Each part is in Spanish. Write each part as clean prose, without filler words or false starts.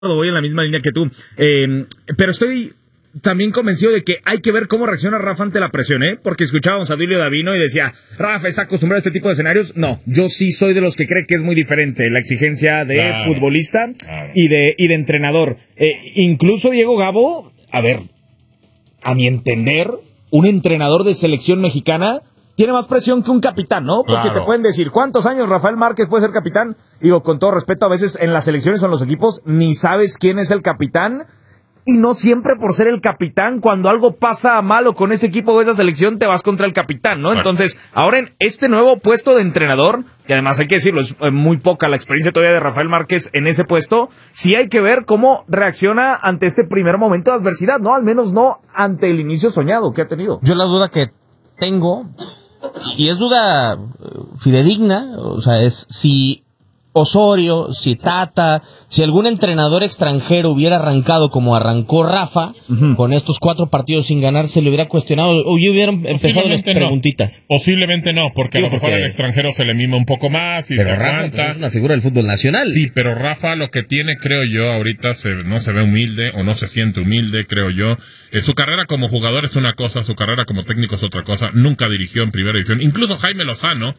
voy en la misma línea que tú, pero estoy también convencido de que hay que ver cómo reacciona Rafa ante la presión, porque escuchábamos a Duilio Davino y decía, Rafa está acostumbrado a este tipo de escenarios. No, yo sí soy de los que cree que es muy diferente la exigencia de futbolista y de entrenador. Incluso Diego Gabo, a ver, a mi entender, un entrenador de selección mexicana tiene más presión que un capitán, ¿no? Porque te pueden decir, ¿cuántos años Rafael Márquez puede ser capitán? Digo, con todo respeto, a veces en las selecciones o en los equipos ni sabes quién es el capitán, y no siempre por ser el capitán, cuando algo pasa malo con ese equipo o esa selección, te vas contra el capitán, ¿no? Bueno. Entonces, ahora en este nuevo puesto de entrenador, que además hay que decirlo, es muy poca la experiencia todavía de Rafael Márquez en ese puesto, sí hay que ver cómo reacciona ante este primer momento de adversidad, ¿no? Al menos no ante el inicio soñado que ha tenido. Yo la duda que tengo, y es duda fidedigna, o sea, es si Osorio, si Tata, si algún entrenador extranjero hubiera arrancado como arrancó Rafa, con estos 4 partidos sin ganar, se le hubiera cuestionado o hubieran empezado las preguntitas. No. Posiblemente no, porque a lo mejor al extranjero se le mima un poco más y pero se Rafa aguanta. Es una figura del fútbol nacional. Sí, pero Rafa lo que tiene, creo yo, ahorita no se ve humilde o no se siente humilde, creo yo. Su carrera como jugador es una cosa, su carrera como técnico es otra cosa. Nunca dirigió en primera división. Incluso Jaime Lozano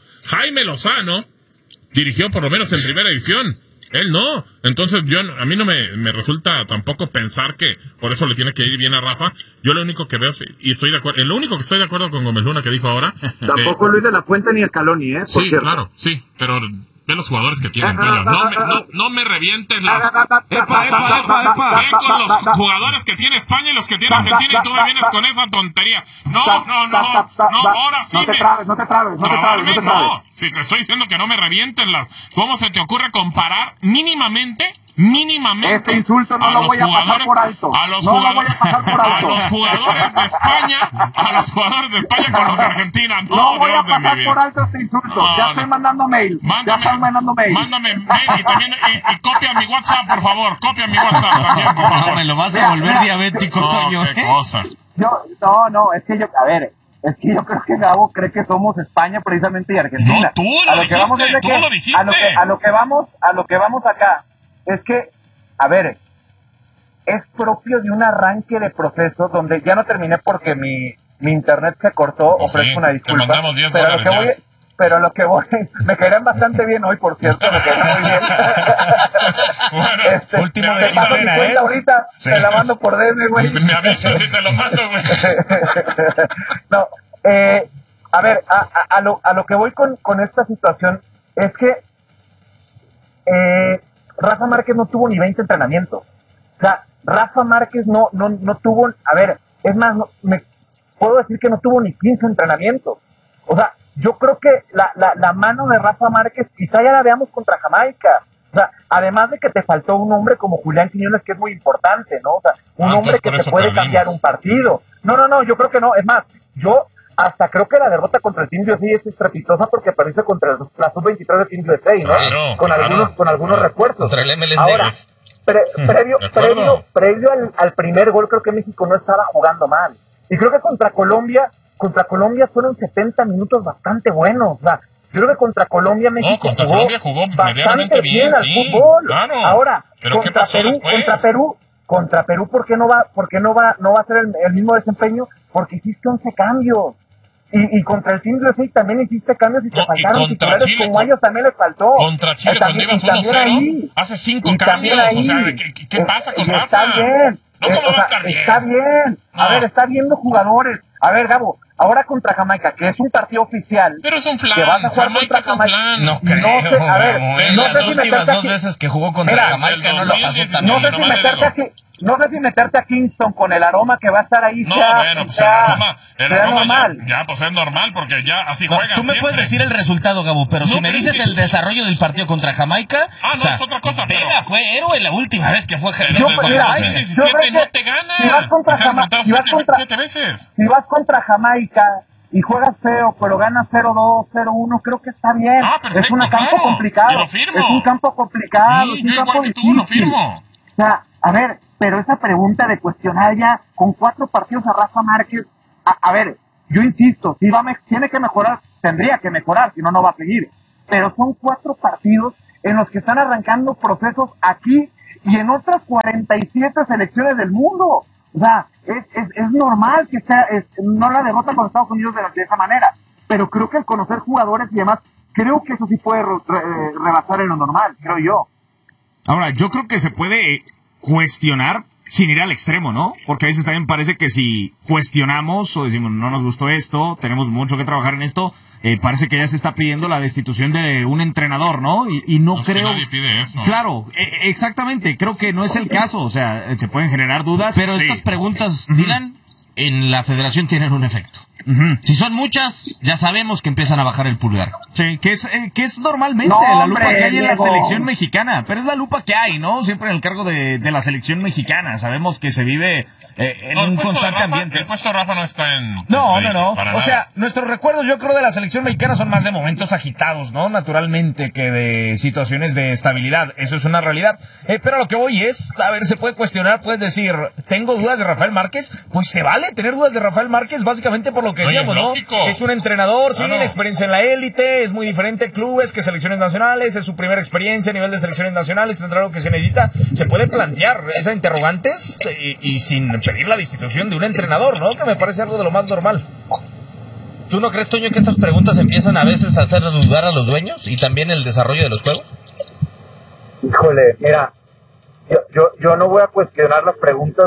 dirigió por lo menos en primera división. Él no. Entonces a mí no me resulta tampoco pensar que por eso le tiene que ir bien a Rafa. Yo lo único que veo, y estoy de acuerdo, lo único que estoy de acuerdo con Gómez Luna que dijo ahora. Tampoco Luis de la Fuente ni Scaloni, sí, cierto. Claro, sí, pero ve los jugadores que tienen, Toño. No me revientes las... Ve con los jugadores que tiene España y los que tiene Argentina y tú me vienes con esa tontería. No, ahora sí. No te trabes. Si te estoy diciendo que no me revienten las... ¿Cómo se te ocurre comparar mínimamente este insulto no lo voy a pasar por alto. A los jugadores de España con los de Argentina. No voy a pasar por alto este insulto. Ya estoy mandando mail. Mándame mail y también y copia mi WhatsApp, por favor. Copia mi WhatsApp también, por favor. No, me lo vas a volver diabético, Toño. Qué cosa. Es que yo creo que Gabo cree que somos España precisamente y Argentina. No, tú lo dijiste. A lo que vamos acá es que, a ver, es propio de un arranque de proceso donde ya no terminé porque mi internet se cortó, ofrezco una disculpa. Te mandamos $10 pero lo que voy, me caerán bastante bien hoy, por cierto, me caerán muy bien. Bueno, último de quincena, ahorita, sí. Te la mando por DM, güey. Me avisas si te lo mando, güey. No, a ver, a lo que voy con esta situación es que Rafa Márquez no tuvo ni 20 entrenamientos. O sea, Rafa Márquez no tuvo, a ver, es más, me puedo decir que no tuvo ni 15 entrenamientos. O sea, yo creo que la mano de Rafa Márquez quizá ya la veamos contra Jamaica. O sea, además de que te faltó un hombre como Julián Quiñones, que es muy importante, ¿no? O sea, un hombre que te puede cambiar un partido. No, yo creo que no. Es más, yo hasta creo que la derrota contra el Team USA es estrepitosa porque perdiste contra la Sub-23 del Team USA, ¿no? Claro, con algunos refuerzos. Contra el MLS. Ahora, previo al primer gol, creo que México no estaba jugando mal. Y creo que contra Colombia fueron 70 minutos bastante buenos. O sea, yo creo que contra Colombia México jugó bastante bien al fútbol. Claro. Ahora, contra Perú, ¿por qué no va a ser el mismo desempeño? Porque hiciste 11 cambios. Y contra el Team USA también hiciste cambios y te faltaron titulares, como a ellos también les faltó. Contra Chile cuando ibas 1-0, hace 5 cambios. O sea, ¿qué pasa con Rafa? Está bien. Está bien. A ver, está bien los jugadores. A ver, Gabo, ahora contra Jamaica, que es un partido oficial. Pero es un flan. Que vas a jugar contra Jamaica. No creo. No sé, a ver, las últimas 2 veces que jugó contra Jamaica no lo pasó tan bien. No sé si meterte a Kingston con el aroma que va a estar ahí. No, bueno, pues el aroma normal. Ya, pues es normal, porque ya así juegan. Tú me puedes decir el resultado, Gabo, pero si me dices el desarrollo del partido contra Jamaica. Es otra cosa. Vega fue héroe la última vez que fue Jamaica. No te gana. Si vas contra Jamaica, 7 veces. Si vas contra Jamaica y juegas feo, pero ganas 0-2, 0-1, creo que está bien. Perfecto, es un campo complicado. Yo lo firmo. Es un campo complicado. Sí, yo igual que tú lo firmo. O sea, a ver, pero esa pregunta de cuestionar ya con 4 partidos a Rafa Márquez, a ver, yo insisto, si tiene que mejorar, tendría que mejorar, si no va a seguir. Pero son 4 partidos en los que están arrancando procesos aquí y en otras 47 selecciones del mundo. O sea, es normal que no la derrota con Estados Unidos de esa manera, pero creo que el conocer jugadores y demás, creo que eso sí puede rebasar en lo normal, creo yo. Ahora, yo creo que se puede cuestionar sin ir al extremo, ¿no? Porque a veces también parece que si cuestionamos o decimos no nos gustó esto, tenemos mucho que trabajar en esto, parece que ya se está pidiendo la destitución de un entrenador, ¿no? Y no creo... Nadie pide eso. Claro, exactamente, creo que no es el caso, o sea, te pueden generar dudas. Pero sí. Estas preguntas, Dylan, en la federación tienen un efecto. Si son muchas, ya sabemos que empiezan a bajar el pulgar. Sí, que es normalmente No, la lupa hombre, que hay en la Diego. selección mexicana, pero es la lupa que hay, ¿no? Siempre en el cargo de la selección mexicana. Sabemos que se vive en un constante ambiente. El puesto de Rafa no está en... No. para O nada. sea, nuestros recuerdos, yo creo, de la selección mexicana son más de momentos agitados, ¿no? Naturalmente, que de situaciones de estabilidad. Eso es una realidad. Pero a lo que voy es, a ver, se puede cuestionar, puedes decir, ¿tengo dudas de Rafael Márquez? Pues se vale tener dudas de Rafael Márquez, básicamente por lo que Oye, decíamos, es ¿no? lógico. Es un entrenador, sí, Claro. la experiencia en la élite, es muy diferente clubes que selecciones nacionales, es su primera experiencia a nivel de selecciones nacionales, tendrá lo que se necesita. Se puede plantear esas interrogantes y sin pedir la destitución de un entrenador, ¿no? Que me parece algo de lo más normal. ¿Tú no crees, Toño, que estas preguntas empiezan a veces a hacer dudar a los dueños y también el desarrollo de los juegos? Híjole, mira, yo no voy a cuestionar las preguntas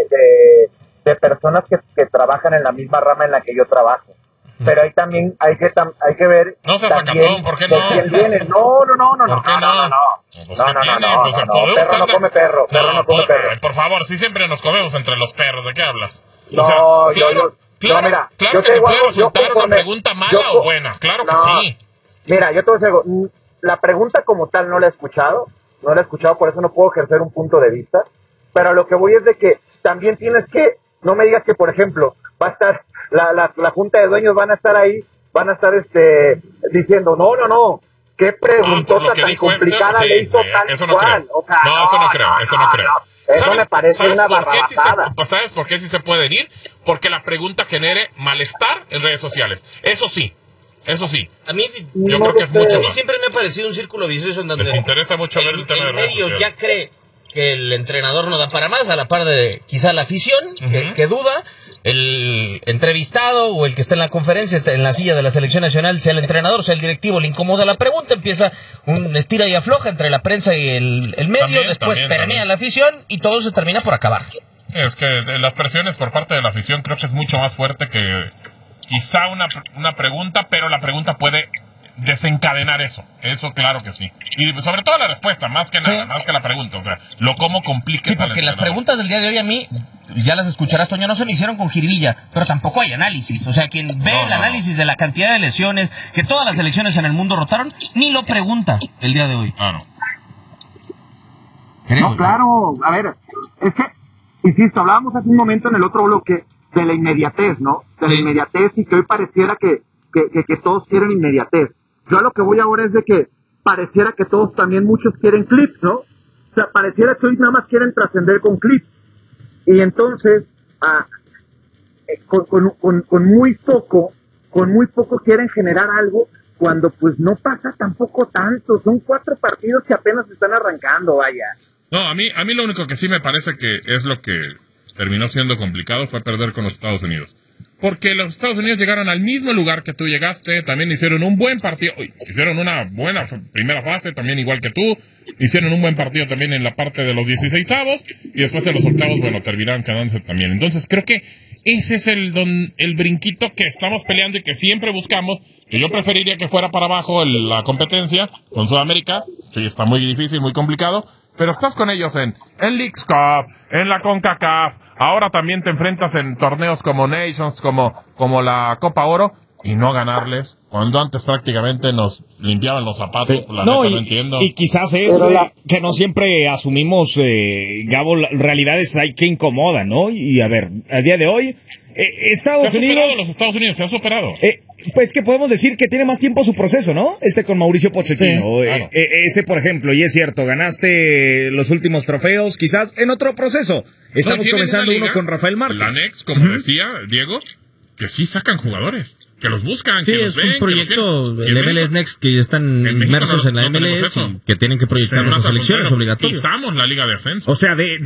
de personas que trabajan en la misma rama en la que yo trabajo. Pero ahí también hay que ver. No seas también sacatón, ¿por qué de no? quién viene. No. ¿Por qué no? Pues, ¿qué tiene? Pues, podemos Perro estar no de- come perro. Perro no come perro. Por favor, si siempre nos comemos entre los perros, ¿de qué hablas? No, claro, no, mira, claro yo que te te digo puede algo, yo resultar una conforme- pregunta mala yo o buena, claro que no, sí. Mira, yo te voy a decir algo. La pregunta como tal no la he escuchado, por eso no puedo ejercer un punto de vista, pero a lo que voy es de que también tienes que, no me digas que, por ejemplo, va a estar, la junta de dueños van a estar ahí, diciendo, no, qué Por preguntota lo que tan dijo complicada sí, le hizo tal eso y no cual. creo. O sea, No, eso no creo, eso no creo. Eso me parece una barrabasada. ¿Sabes por qué sí se pueden ir? Porque la pregunta genere malestar en redes sociales. Eso sí. A mí, Yo No creo que es sé. mucho a mí más. siempre me ha parecido un círculo vicioso en donde Les interesa mucho ver el tema de el redes medio sociales. ya cree que el entrenador no da para más, a la par de quizá la afición, que duda, el entrevistado o el que está en la conferencia, está en la silla de la selección nacional, sea el entrenador, sea el directivo, le incomoda la pregunta, empieza un estira y afloja entre la prensa y el medio, después permea la afición y todo se termina por acabar. Es que las presiones por parte de la afición creo que es mucho más fuerte que quizá una pregunta, pero la pregunta puede desencadenar eso. Eso claro que sí. Y sobre todo la respuesta, más que nada, más que la pregunta. O sea, cómo complica. Sí, porque las preguntas del día de hoy a mí, ya las escucharás, Toño, no se me hicieron con jiribilla, pero tampoco hay análisis. O sea, quien ve el análisis de la cantidad de lesiones, que todas las selecciones en el mundo rotaron, ni lo pregunta el día de hoy. Claro. No, claro, a ver, es que, insisto, hablábamos hace un momento en el otro bloque de la inmediatez, ¿no? De la inmediatez y que hoy pareciera que todos quieren inmediatez. Yo a lo que voy ahora es de que pareciera que todos también muchos quieren clips, ¿no? O sea, pareciera que hoy nada más quieren trascender con clips. Y entonces, con muy poco quieren generar algo cuando pues no pasa tampoco tanto. Son 4 partidos que apenas están arrancando, vaya. No, a mí lo único que sí me parece que es lo que terminó siendo complicado fue perder con los Estados Unidos. Porque los Estados Unidos llegaron al mismo lugar que tú llegaste, también hicieron un buen partido, hicieron una buena primera fase, también igual que tú, hicieron un buen partido también en la parte de los 16avos, y después en los octavos, bueno, terminaron quedándose también. Entonces creo que ese es el brinquito que estamos peleando y que siempre buscamos, que yo preferiría que fuera para abajo la competencia con Sudamérica, sí, está muy difícil, muy complicado, pero estás con ellos en Leagues Cup, en la CONCACAF, ahora también te enfrentas en torneos como Nations, como la Copa Oro, y no ganarles, cuando antes prácticamente nos limpiaban los zapatos, Sí. la No, neta no entiendo. y quizás es que no siempre asumimos, Gabo, realidades hay que incomodan, ¿no? Y a ver, a día de hoy, Estados Unidos... Los Estados Unidos se ha superado. Pues que podemos decir que tiene más tiempo su proceso, ¿no? Con Mauricio Pochettino. Sí, claro. Ese, por ejemplo, y es cierto, ganaste los últimos trofeos, quizás en otro proceso. Estamos No, comenzando una liga, uno con Rafael Márquez. La Next, como decía Diego, que sí sacan jugadores. que los buscan, Sí, que es los ven, un proyecto, que los el MLS Next, que están inmersos en la MLS y que tienen que proyectar tenemos sus selecciones apuntado. obligatorias. Pisamos la Liga de Ascenso. O sea, de